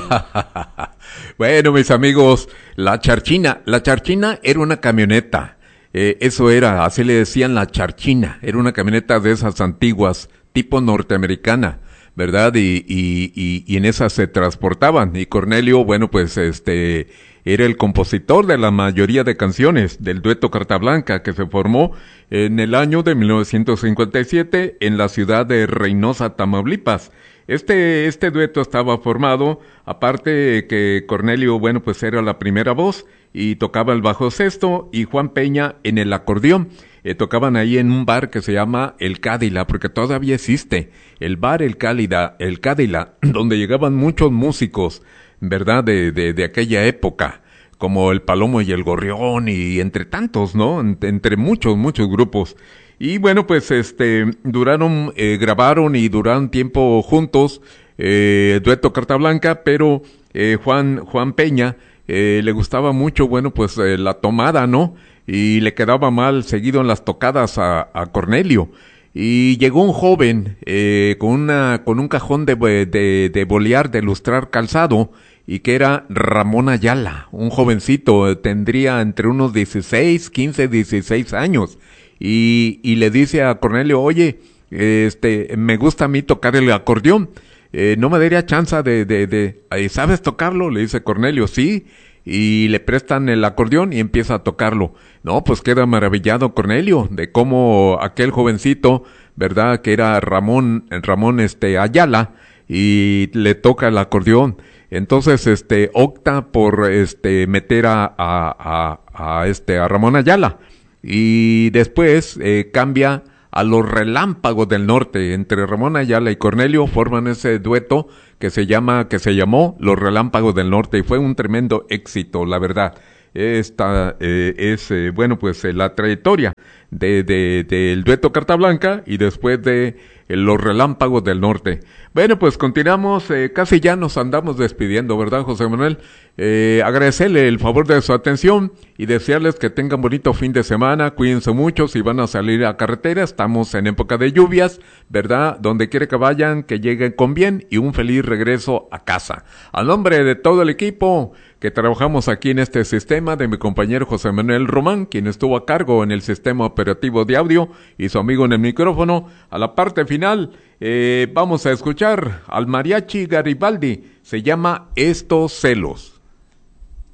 Bueno, mis amigos, la charchina era una camioneta. Eso era, así le decían la charchina. Era una camioneta de esas antiguas, tipo norteamericana, ¿verdad? Y en esas se transportaban. Y Cornelio, bueno, pues era el compositor de la mayoría de canciones del dueto Carta Blanca, que se formó en el año de 1957 en la ciudad de Reynosa, Tamaulipas. Este dueto estaba formado, aparte que Cornelio, bueno, pues era la primera voz y tocaba el bajo sexto y Juan Peña en el acordeón. Tocaban ahí en un bar que se llama El Cádila, porque todavía existe el bar El Cádila, donde llegaban muchos músicos, ¿verdad? De aquella época, como el Palomo y el Gorrión y entre tantos, ¿no? Entre muchos grupos. Y bueno, pues grabaron y duraron tiempo juntos, dueto Carta Blanca, pero Juan Peña le gustaba mucho, bueno, pues la tomada, ¿no? Y le quedaba mal seguido en las tocadas a Cornelio. Y llegó un joven con un cajón de bolear, de lustrar calzado, y que era Ramón Ayala, un jovencito, tendría entre unos 16 años. Y le dice a Cornelio, oye, me gusta a mí tocar el acordeón, no me daría chance ¿sabes tocarlo? Le dice Cornelio, sí, y le prestan el acordeón y empieza a tocarlo. No, pues queda maravillado Cornelio de cómo aquel jovencito, ¿verdad? Que era Ramón Ayala, y le toca el acordeón. Entonces, opta por, meter a Ramón Ayala. Y después cambia a los Relámpagos del Norte. Entre Ramón Ayala y Cornelio forman ese dueto que se llamó Los Relámpagos del Norte, y fue un tremendo éxito, la verdad. Esta bueno, pues la trayectoria del dueto Carta Blanca y después de Los Relámpagos del Norte. Bueno, pues continuamos, casi ya nos andamos despidiendo, ¿verdad, José Manuel? Agradecerle el favor de su atención y desearles que tengan bonito fin de semana. Cuídense mucho si van a salir a carretera, estamos en época de lluvias, ¿verdad? Donde quiera que vayan, que lleguen con bien y un feliz regreso a casa. A nombre de todo el equipo que trabajamos aquí en este sistema, de mi compañero José Manuel Román, quien estuvo a cargo en el sistema operativo de audio, y su amigo en el micrófono, a la parte final, vamos a escuchar al Mariachi Garibaldi, se llama Estos Celos.